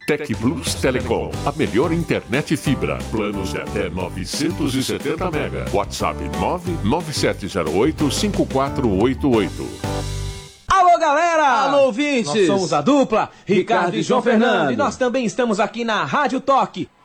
Tec Plus Telecom, a melhor internet fibra. Planos de até 970 mega. WhatsApp 997085488. Alô, galera! Alô, ouvintes! Nós somos a dupla Ricardo e João Fernando. E nós também estamos aqui na Rádio Toque.